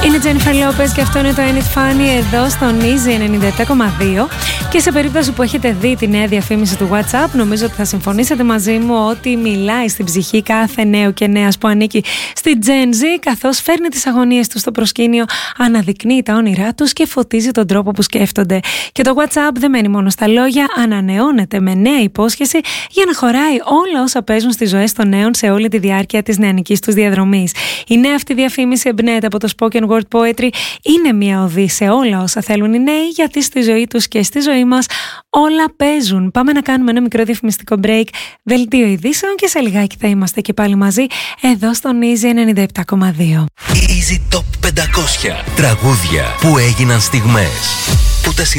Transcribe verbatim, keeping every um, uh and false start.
Είναι Jennifer Lopez και αυτό είναι το Ain't It Funny εδώ στον Easy ενενήντα επτά κόμμα δύο. Και σε περίπτωση που έχετε δει τη νέα διαφήμιση του WhatsApp, νομίζω ότι θα συμφωνήσετε μαζί μου ότι μιλάει στην ψυχή κάθε νέου και νέας που ανήκει στη Gen Z, καθώς φέρνει τις αγωνίες του στο προσκήνιο, αναδεικνύει τα όνειρά τους και φωτίζει τον τρόπο που σκέφτονται. Και το WhatsApp δεν μένει μόνο στα λόγια, ανανεώνεται με νέα υπόσχεση για να χωράει όλα όσα παίζουν στις ζωές των νέων σε όλη τη διάρκεια της νεανικής τους διαδρομής. Η νέα αυτή διαφήμιση εμπνέεται από το spoken word poetry, είναι μια οδή σε όλα όσα θέλουν οι νέοι, γιατί στη ζωή τους και στη ζωή μας όλα παίζουν. Πάμε να κάνουμε ένα μικρό διαφημιστικό break, δελτίο ειδήσεων και σε λιγάκι θα είμαστε και πάλι μαζί εδώ στον Easy ενενήντα επτά κόμμα δύο. Easy Top πεντακόσια τραγούδια που έγιναν στιγμές.